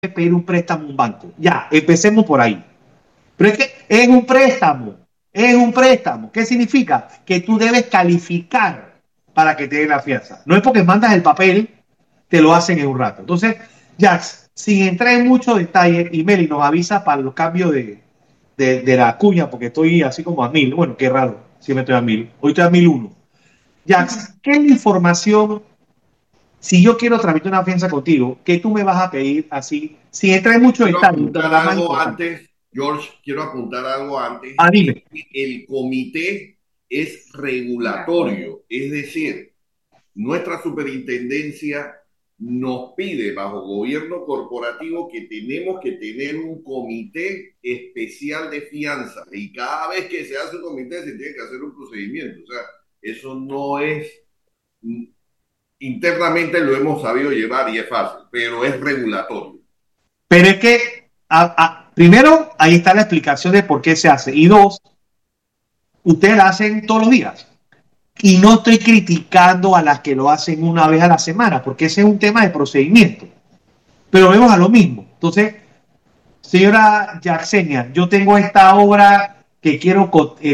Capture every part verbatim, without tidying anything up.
pedir un préstamo a un banco. Ya, empecemos por ahí. Pero es que es un préstamo, es un préstamo. ¿Qué significa? Que tú debes calificar para que te den la fianza. No es porque mandas el papel, te lo hacen en un rato. Entonces, Jax, sin entrar en mucho detalle, y Meli nos avisa para los cambios de, de, de la cuña, porque estoy así como a mil. Bueno, qué raro, siempre estoy a mil. Hoy estoy a mil uno. Jax, ¿qué es la información? Si yo quiero tramitar una fianza contigo, ¿qué tú me vas a pedir así? Sin entrar en mucho Quiero detalle, pero apuntar la más algo importante. antes, George, quiero apuntar algo antes. Ah, Es dime. que el comité es regulatorio, es decir, nuestra superintendencia nos pide bajo gobierno corporativo que tenemos que tener un comité especial de fianza y cada vez que se hace un comité se tiene que hacer un procedimiento. O sea, eso no es, internamente lo hemos sabido llevar y es fácil, pero es regulatorio. Pero es que, a, a, primero, ahí está la explicación de por qué se hace. Y dos, ustedes la hacen todos los días. Y no estoy criticando a las que lo hacen una vez a la semana, porque ese es un tema de procedimiento. Pero vemos a lo mismo. Entonces, señora Yaxenia, yo tengo esta obra que quiero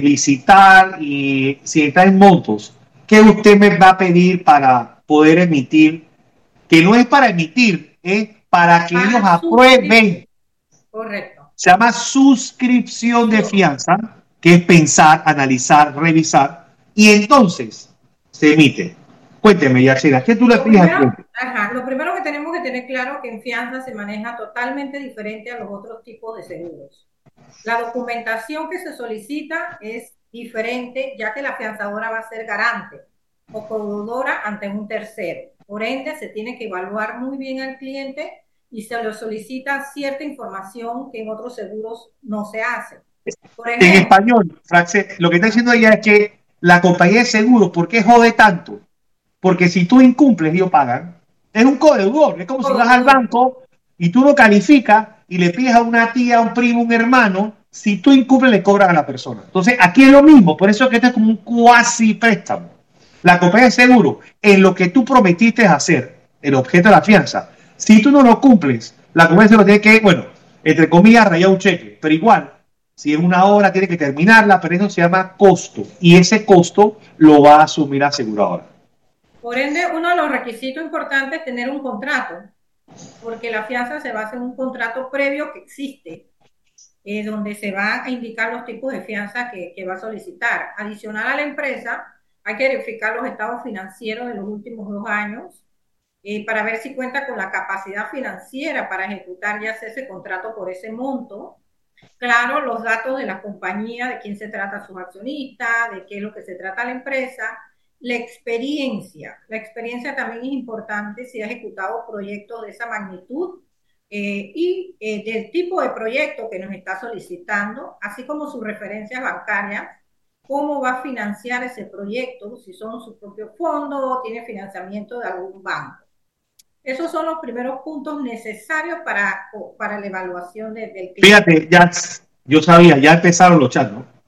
licitar y si está en montos, ¿qué usted me va a pedir para poder emitir? Que no es para emitir, es para que ellos Para aprueben. Correcto. Se llama suscripción de fianza, que es pensar, analizar, revisar, y entonces se emite. Cuénteme, Yaxena, ¿qué tú le Lo pides al primero, cliente? ajá, lo primero que tenemos que tener claro que en fianza se maneja totalmente diferente a los otros tipos de seguros. La documentación que se solicita es diferente, ya que la fianzadora va a ser garante o codeudora ante un tercero. Por ende, se tiene que evaluar muy bien al cliente y se le solicita cierta información que en otros seguros no se hace. Por En ejemplo, español, Fraxe, lo que está diciendo ella es que la compañía de seguros, ¿por qué jode tanto? Porque si tú incumples, ellos pagan. Es un codeudor, es como si vas al banco y tú lo calificas y le pides a una tía, a un primo, un hermano, si tú incumples le cobran a la persona. Entonces, aquí es lo mismo, por eso es que esto es como un cuasi préstamo. La compañía de seguro, en lo que tú prometiste hacer, el objeto de la fianza, si tú no lo cumples, la compañía de seguro tiene que, bueno, entre comillas, rayar un cheque, pero igual, si es una hora, tiene que terminarla, pero eso se llama costo, y ese costo lo va a asumir la aseguradora. Por ende, uno de los requisitos importantes es tener un contrato, porque la fianza se basa en un contrato previo que existe, eh, donde se van a indicar los tipos de fianza que, que va a solicitar. Adicional a la empresa, hay que verificar los estados financieros de los últimos dos años eh, para ver si cuenta con la capacidad financiera para ejecutar ya sea ese contrato por ese monto. Claro, los datos de la compañía, de quién se trata sus accionistas, de qué es lo que se trata la empresa, la experiencia. La experiencia también es importante si ha ejecutado proyectos de esa magnitud eh, y eh, del tipo de proyecto que nos está solicitando, así como sus referencias bancarias, cómo va a financiar ese proyecto, si son sus propios fondos o tiene financiamiento de algún banco. Esos son los primeros puntos necesarios para, para la evaluación de, del cliente. Fíjate, ya, yo sabía, ya empezaron los chats, ¿no?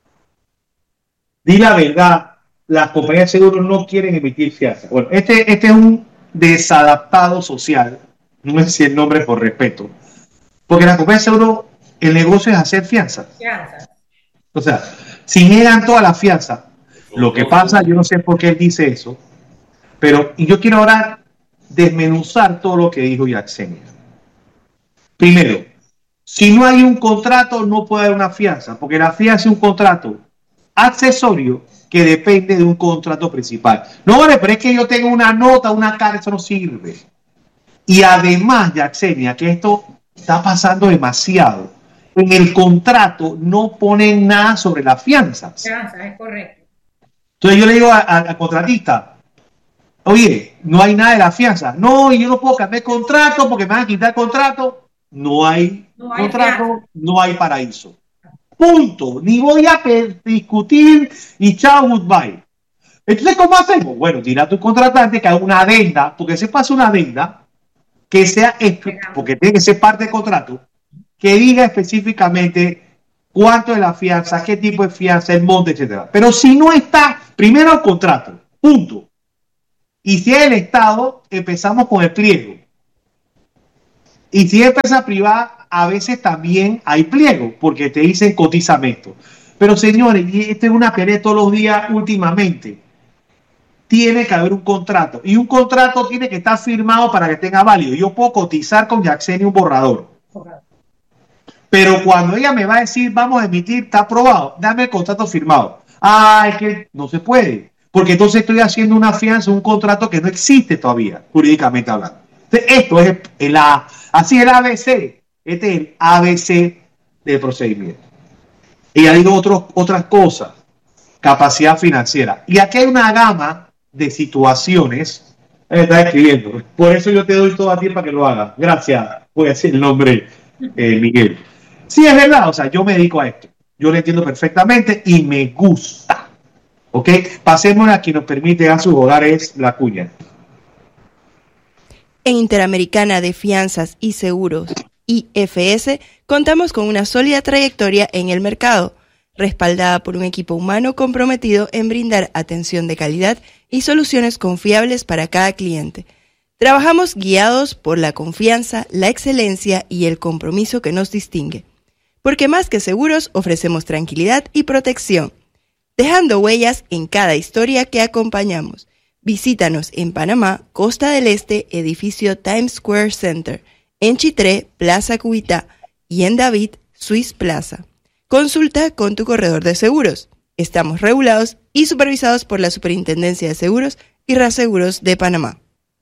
Di la verdad, las compañías de seguros no quieren emitir fianza. Bueno, este, este es un desadaptado social, no me sé si el nombre es por respeto, porque las compañías de seguros, el negocio es hacer fianzas. Fianzas. O sea, si niegan toda la fianza, lo que pasa, yo no sé por qué él dice eso, pero y yo quiero ahora desmenuzar todo lo que dijo Yaxenia. Primero, si no hay un contrato, no puede haber una fianza, porque la fianza es un contrato accesorio que depende de un contrato principal. No, vale, pero es que yo tengo una nota, una carta, eso no sirve. Y además, Yaxenia, que esto está pasando demasiado, en el contrato no ponen nada sobre las fianzas. Fianza, es correcto. Entonces yo le digo al contratista, oye, no hay nada de la fianza. No, y yo no puedo cambiar contrato porque me van a quitar el contrato. No hay, no hay contrato, fianza. No hay paraíso. Punto. Ni voy a discutir y chao, goodbye. Entonces, ¿cómo hacemos? Bueno, dile a tu contratante que haga una adenda, porque se pasa una adenda que sea, porque tiene que ser parte del contrato, que diga específicamente cuánto es la fianza, qué tipo de fianza, el monte, etcétera. Pero si no está, primero el contrato, punto. Y si es el Estado, empezamos con el pliego. Y si es empresa privada, a veces también hay pliego, porque te dicen cotizamento. Pero señores, y esto es una pelea todos los días últimamente. Tiene que haber un contrato. Y un contrato tiene que estar firmado para que tenga válido. Yo puedo cotizar con Jacksenia un borrador. Pero cuando ella me va a decir, vamos a emitir, está aprobado, dame el contrato firmado. Ah, es que no se puede. Porque entonces estoy haciendo una fianza, un contrato que no existe todavía, jurídicamente hablando. Entonces, esto es el A. Así es el A B C. Este es el A B C del procedimiento. Y ha habido otros, otras cosas. Capacidad financiera. Y aquí hay una gama de situaciones. Me está escribiendo. Por eso yo te doy todo a ti para que lo hagas. Gracias. Voy a decir el nombre, eh, Miguel. Sí, es verdad. O sea, yo me dedico a esto. Yo lo entiendo perfectamente y me gusta. ¿Ok? Pasemos a quien nos permite a sus hogares la cuña. En Interamericana de Fianzas y Seguros, I F S, contamos con una sólida trayectoria en el mercado, respaldada por un equipo humano comprometido en brindar atención de calidad y soluciones confiables para cada cliente. Trabajamos guiados por la confianza, la excelencia y el compromiso que nos distingue. Porque más que seguros, ofrecemos tranquilidad y protección, dejando huellas en cada historia que acompañamos. Visítanos en Panamá, Costa del Este, edificio Times Square Center, en Chitré, Plaza Cubitá, y en David, Swiss Plaza. Consulta con tu corredor de seguros. Estamos regulados y supervisados por la Superintendencia de Seguros y Reaseguros de Panamá.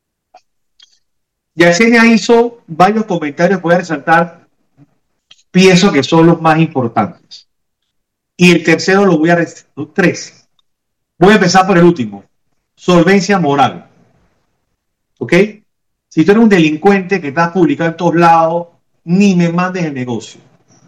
Yesenia hizo varios comentarios, voy a resaltar, pienso que son los más importantes. Y el tercero lo voy a resaltar, tres. Voy a empezar por el último. Solvencia moral. ¿Ok? Si tú eres un delincuente que estás publicado en todos lados, ni me mandes el negocio.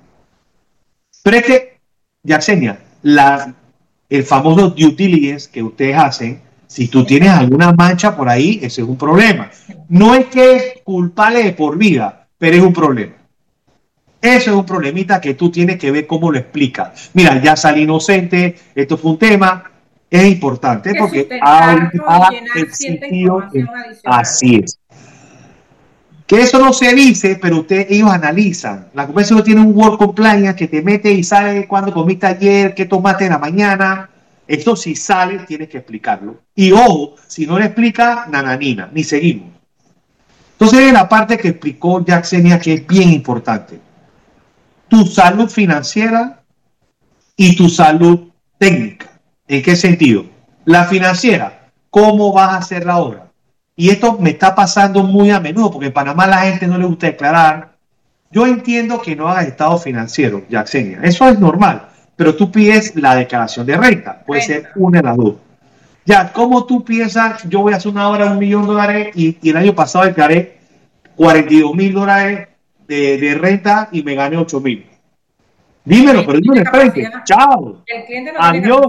Pero es que, Yesenia, la, el famoso due diligence que ustedes hacen, si tú tienes alguna mancha por ahí, ese es un problema. No es que es culpable de por vida, pero es un problema. Eso es un problemita que tú tienes que ver cómo lo explicas. Mira, ya salí inocente, esto fue un tema, es importante porque ha, ha existido. Así es. Que eso no se dice, pero ustedes, ellos analizan. La compañía no tiene un Work Compliance que te mete y sale cuándo comiste ayer, qué tomaste en la mañana. Esto si sale, tienes que explicarlo. Y ojo, si no le explica, nananina, ni seguimos. Entonces, la parte que explicó Yesenia, que es bien importante. Tu salud financiera y tu salud técnica. ¿En qué sentido? La financiera, ¿cómo vas a hacer la obra? Y esto me está pasando muy a menudo, porque en Panamá a la gente no le gusta declarar. Yo entiendo que no hagas estado financiero, Yesenia. Eso es normal. Pero tú pides la declaración de renta. Puede ser una de las dos. Ya, ¿cómo tú piensas? Yo voy a hacer una obra de un millón de dólares y, y el año pasado declaré cuarenta y dos mil dólares de, de renta y me gané ocho mil. Dímelo, pero dímelo de frente. Chao. No adiós.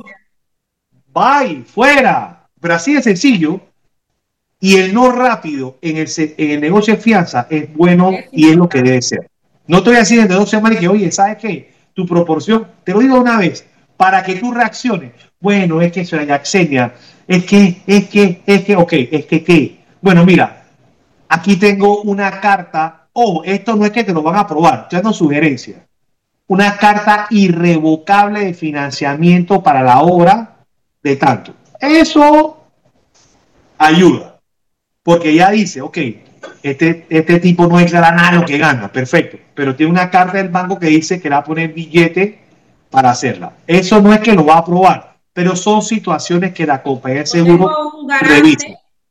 Bye. Fuera. Pero así de sencillo. Y el no rápido en el, en el negocio de fianza es bueno y es lo que debe ser. No estoy haciendo de dos semanas que, oye, ¿sabes qué? Tu proporción, te lo digo una vez, para que tú reacciones. Bueno, es que eso era Yesenia. Es que, es que, es que, ok, es que, ¿qué? Bueno, mira, aquí tengo una carta. Oh, esto no es que te lo van a aprobar, estoy dando sugerencia. Una carta irrevocable de financiamiento para la obra de tanto. Eso ayuda. Porque ya dice, ok, este, este tipo no declara nada de lo que gana, perfecto, pero tiene una carta del banco que dice que le va a poner billete para hacerla. Eso no es que lo va a aprobar, pero son situaciones que la compañía de seguro revisa.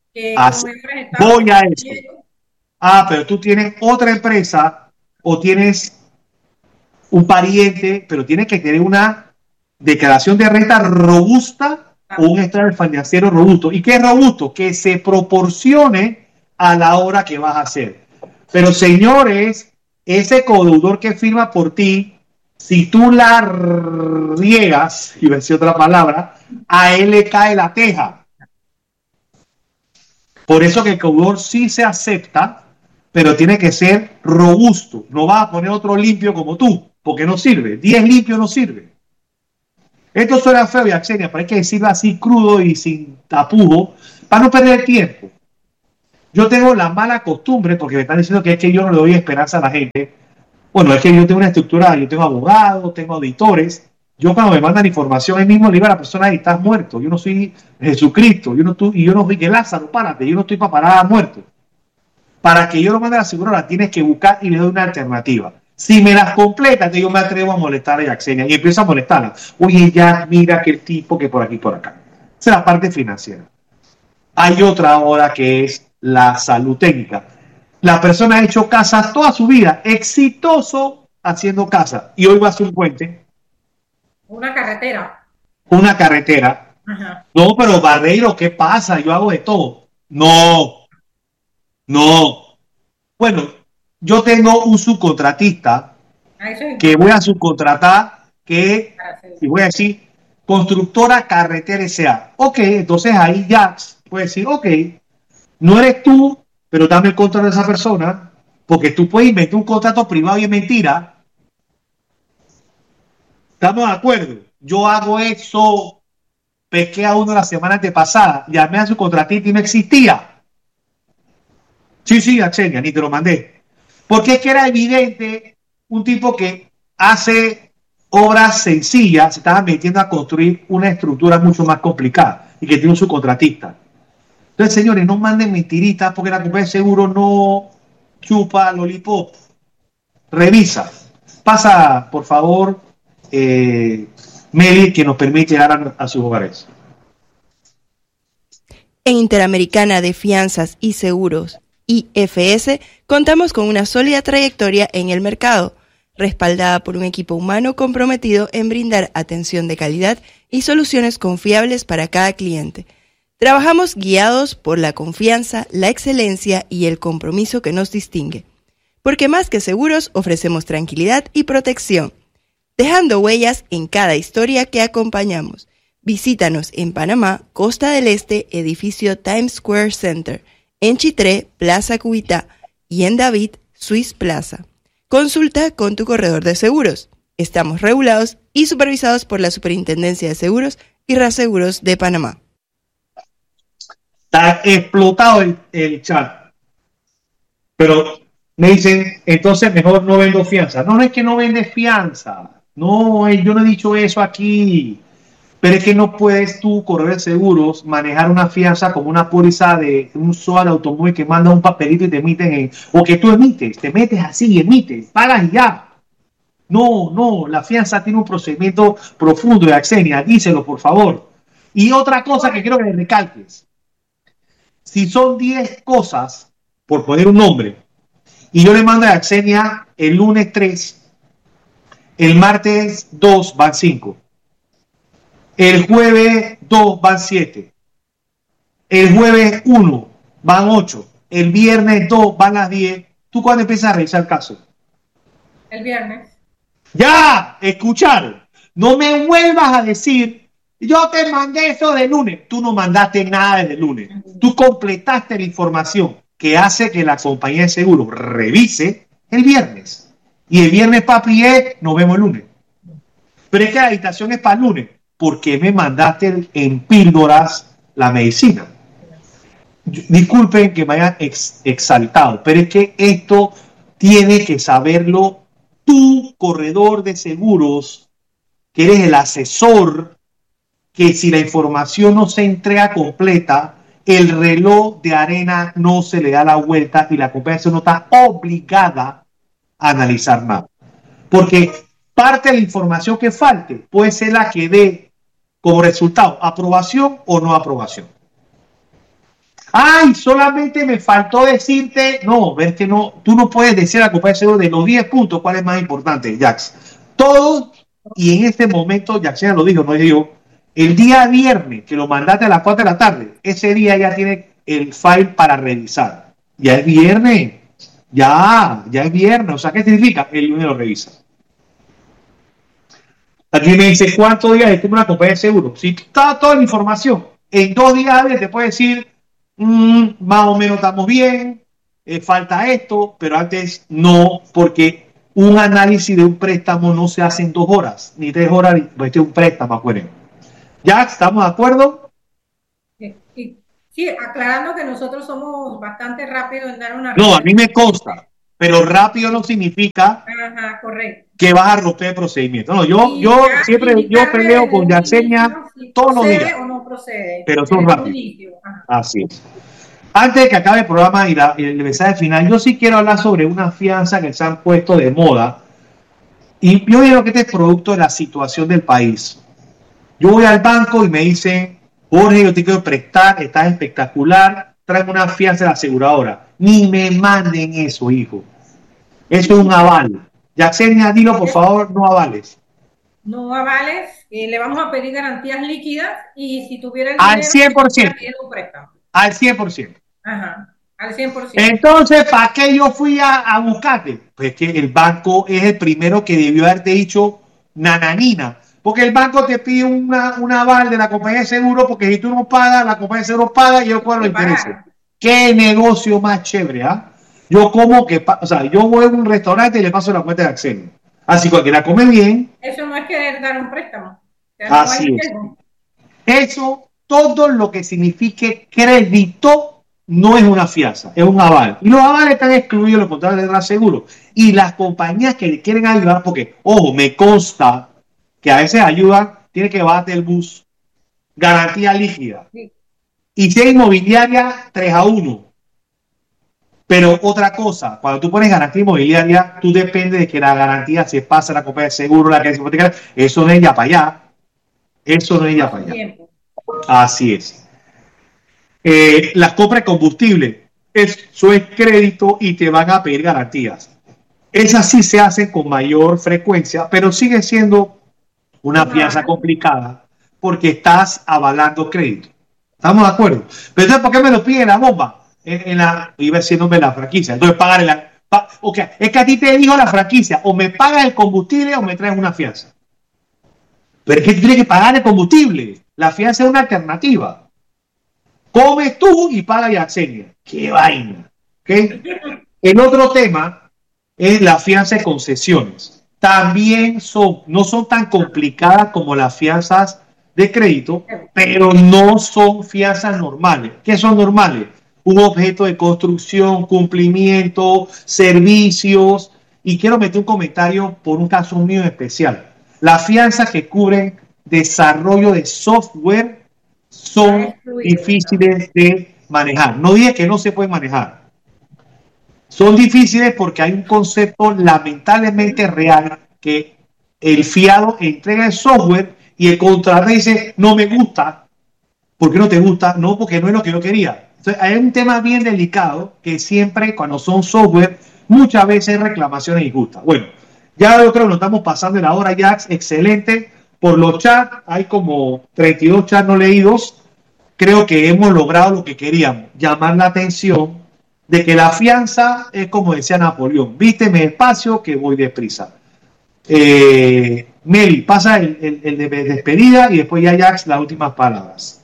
Voy a eso. Ah, pero tú tienes otra empresa o tienes un pariente, pero tienes que tener una declaración de renta robusta o un estado financiero robusto. ¿Y qué es robusto? Que se proporcione a la hora que vas a hacer. Pero señores, ese codeudor que firma por ti, si tú la riegas, y voy a decir otra palabra, a él le cae la teja. Por eso que el codeudor sí se acepta, pero tiene que ser robusto. No vas a poner otro limpio como tú, porque no sirve. diez limpios no sirve. Esto suena feo, Yesenia, pero hay que decirlo así crudo y sin tapujo para no perder tiempo. Yo tengo la mala costumbre, porque me están diciendo que es que yo no le doy esperanza a la gente. Bueno, es que yo tengo una estructura, yo tengo abogados, tengo auditores. Yo cuando me mandan información, ahí mismo le digo a la persona, ahí estás muerto. Yo no soy Jesucristo, yo no estoy, y yo no soy que Lázaro, párate, yo no estoy para parar muerto. Para que yo lo mande a la aseguradora, tienes que buscar y le doy una alternativa. Si me las completas, yo me atrevo a molestar a Yaxenia y empiezo a molestarla. Oye, ya mira que el tipo que por aquí, por acá. Esa es la parte financiera. Hay otra ahora que es la salud técnica. La persona ha hecho casa toda su vida, exitoso haciendo casa, y hoy va a hacer un puente. Una carretera. Una carretera. Ajá. No, pero Barreiro, ¿qué pasa? Yo hago de todo. No, no. Bueno, yo tengo un subcontratista que voy a subcontratar, que, y voy a decir, Constructora Carretera S A. Ok, entonces ahí ya puede decir, ok, no eres tú, pero dame el contrato de esa persona, porque tú puedes inventar un contrato privado y es mentira. ¿Estamos de acuerdo? Yo hago eso, pesqué a uno la semana antepasada, llamé a su contratista y no existía. Sí, sí, Axenia, ni te lo mandé. Porque es que era evidente un tipo que hace obras sencillas, se estaba metiendo a construir una estructura mucho más complicada y que tiene un subcontratista. Entonces, señores, no manden mentiritas porque la compañía de seguro no chupa lollipop. Revisa. Pasa, por favor, eh, Meli, que nos permite llegar a, a sus hogares. En Interamericana de Fianzas y Seguros, I F S, contamos con una sólida trayectoria en el mercado, respaldada por un equipo humano comprometido en brindar atención de calidad y soluciones confiables para cada cliente. Trabajamos guiados por la confianza, la excelencia y el compromiso que nos distingue. Porque más que seguros, ofrecemos tranquilidad y protección, dejando huellas en cada historia que acompañamos. Visítanos en Panamá, Costa del Este, edificio Times Square Center, en Chitré, Plaza Cubitá, y en David, Swiss Plaza. Consulta con tu corredor de seguros. Estamos regulados y supervisados por la Superintendencia de Seguros y Reaseguros de Panamá. Está explotado el, el chat. Pero me dicen, entonces mejor no vendo fianza. No, no es que no vendes fianza. No, yo no he dicho eso aquí. Pero es que no puedes tú, corredor de seguros, manejar una fianza como una póliza de un S O A de automóvil que manda un papelito y te emiten en, o que tú emites, te metes así y emites, pagas y ya. No, no, la fianza tiene un procedimiento profundo de Axenia, díselo por favor. Y otra cosa que quiero que le recalques. Si son diez cosas, por poner un nombre, y yo le mando a Axenia el lunes tres, el martes dos van cinco. El jueves dos van siete. El jueves uno van ocho. El viernes dos van las diez. ¿Tú cuándo empiezas a revisar el caso? El viernes. ¡Ya! Escucharon. No me vuelvas a decir, yo te mandé eso de lunes. Tú no mandaste nada desde el lunes. Tú completaste la información que hace que la compañía de seguro revise el viernes. Y el viernes, papi, es, nos vemos el lunes. Pero es que la habitación es para el lunes. ¿Por qué me mandaste en píldoras la medicina? Disculpen que me hayan ex exaltado, pero es que esto tiene que saberlo tu corredor de seguros, que eres el asesor, que si la información no se entrega completa, el reloj de arena no se le da la vuelta y la compañía no está obligada a analizar nada. Porque parte de la información que falte puede ser la que dé como resultado aprobación o no aprobación. Ay, solamente me faltó decirte, no, ves que no, tú no puedes decir a la compañía de seguro de los diez puntos cuál es más importante, Jax. Todos, y en este momento, Jax ya lo dijo, no digo, el día viernes que lo mandaste a las cuatro de la tarde, ese día ya tiene el file para revisar. Ya es viernes, ya, ya es viernes, o sea, ¿qué significa? El lunes lo revisa. Aquí me dice, ¿cuántos días estuvo una compañía de seguro? Si está toda la información, en dos días te puede decir, mmm, más o menos estamos bien, eh, falta esto, pero antes no, porque un análisis de un préstamo no se hace en dos horas, ni tres horas, pues este es un préstamo, acuérdense. ¿Ya estamos de acuerdo? Y, y Sí, aclarando que nosotros somos bastante rápidos en dar una No, a mí me consta, pero rápido no significa Ajá, correcto. que vas a romper el procedimiento. No, yo, Y yo ya siempre yo indicarme peleo desde con un Yacenia inicio si todos los procede días, o no procede. pero son Desde un rápidos. inicio. Ajá. Así es. Antes de que acabe el programa y, la, y el mensaje final, yo sí quiero hablar sobre una fianza que se han puesto de moda. Y yo creo que este es producto de la situación del país. Yo voy al banco y me dicen, Jorge, yo te quiero prestar, estás espectacular, tráeme una fianza de la aseguradora. Ni me manden eso, hijo. Eso es un aval. Yacenia, dilo por favor, no avales. No avales, eh, le vamos a pedir garantías líquidas y si tuviera el Al dinero, cien por ciento. un préstamo. Al cien por ciento. Ajá, al cien por ciento. Entonces, ¿para qué yo fui a, a buscarte? Pues que el banco es el primero que debió haberte dicho nananina. Porque el banco te pide una, un aval de la compañía de seguro, porque si tú no pagas, la compañía de seguro paga y yo cobro los intereses. Qué negocio más chévere, ¿ah? ¿eh? Yo como que, o sea, yo voy a un restaurante y le paso la cuenta de Accel. Así que cualquiera come bien. Eso no es querer dar un préstamo. Así no es. Eso, todo lo que signifique crédito, no es una fianza, es un aval. Y los avales están excluidos de los contratos de seguro. Y las compañías que quieren ayudar, porque, ojo, me consta que a veces ayudan, tiene que bajarte el bus, garantía líquida. Sí. Y si es inmobiliaria, tres a uno. Pero otra cosa, cuando tú pones garantía inmobiliaria, tú dependes de que la garantía se pase a la compañía de seguro, la que es hipotecaria. Eso no es ya para allá. Eso no es ya para allá. Así es. Eh, las compras de combustible, eso es crédito y te van a pedir garantías. Esas sí se hacen con mayor frecuencia, pero sigue siendo una fianza complicada porque estás avalando crédito. ¿Estamos de acuerdo? Pero entonces, ¿por qué me lo piden la bomba? En, en la, iba diciéndome la franquicia. Entonces, pagar la. Pa, okay. Es que a ti te dijo la franquicia, o me pagas el combustible o me traes una fianza. Pero es que tú tienes que pagar el combustible. La fianza es una alternativa. Comes tú y paga Yacenia. ¡Qué vaina! ¿Okay? El otro tema es la fianza de concesiones. También son, no son tan complicadas como las fianzas de crédito, pero no son fianzas normales. ¿Qué son normales? Un objeto de construcción, cumplimiento, servicios. Y quiero meter un comentario por un caso mío especial. Las fianzas que cubren desarrollo de software son difíciles de manejar. No dije que no se pueden manejar. Son difíciles porque hay un concepto lamentablemente real que el fiado entrega el software y el contratante dice, no me gusta. ¿Por qué no te gusta? No, porque no es lo que yo quería. Entonces, hay un tema bien delicado que siempre cuando son software, muchas veces hay reclamaciones injustas. Bueno, ya yo creo que nos estamos pasando en la hora, Jax. Excelente. Por los chats, hay como treinta y dos chats no leídos. Creo que hemos logrado lo que queríamos, llamar la atención de que la fianza es como decía Napoleón, vísteme despacio que voy deprisa. Eh, Meli, pasa el, el, el de despedida y después ya Jax las últimas palabras.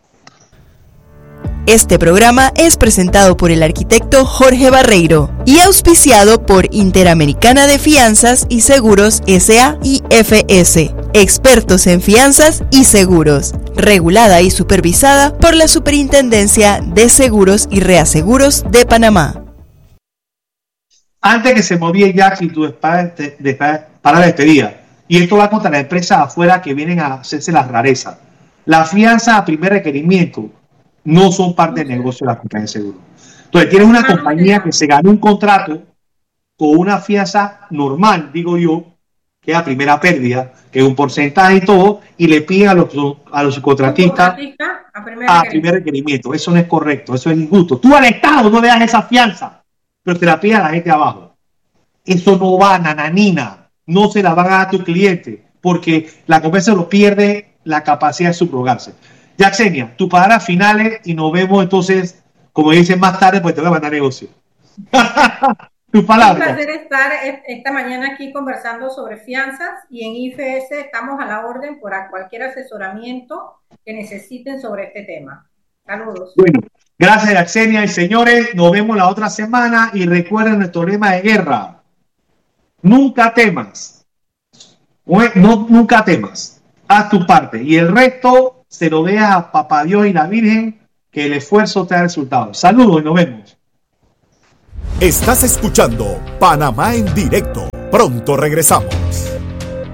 Este programa es presentado por el arquitecto Jorge Barreiro y auspiciado por Interamericana de Fianzas y Seguros S A y F S, expertos en fianzas y seguros, regulada y supervisada por la Superintendencia de Seguros y Reaseguros de Panamá. Antes que se movía Jack y tu para la despedida, y esto va contra las empresas afuera que vienen a hacerse las rarezas. La fianza a primer requerimiento no son parte del negocio de la compañía de seguro. Entonces, tienes una compañía que se ganó un contrato con una fianza normal, digo yo, que es la primera pérdida, que es un porcentaje y todo, y le piden a los, a los contratistas a primer, a primer requerimiento. Eso no es correcto, eso es injusto. Tú al Estado no le das esa fianza, pero te la piden a la gente abajo. Eso no va, nananina. No se la van a dar a tu cliente, porque la compañía lo pierde la capacidad de subrogarse. Yacenia, tus palabras finales y nos vemos entonces, como dicen, más tarde, porque te voy a mandar negocio. Tus palabras. Es un placer estar esta mañana aquí conversando sobre fianzas y en I F S estamos a la orden por cualquier asesoramiento que necesiten sobre este tema. Saludos. Bueno, gracias Yacenia y señores, nos vemos la otra semana y recuerden nuestro lema de guerra. Nunca temas. No, nunca temas. Haz tu parte y el resto se lo dejas a Papá Dios y la Virgen que el esfuerzo te da resultados. Saludos y nos vemos. Estás escuchando Panamá en directo. Pronto regresamos.